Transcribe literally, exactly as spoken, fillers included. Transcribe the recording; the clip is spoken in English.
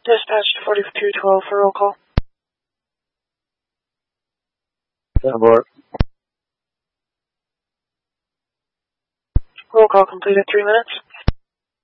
Dispatch to forty-two twelve for roll call. ten four. Roll call completed, three minutes.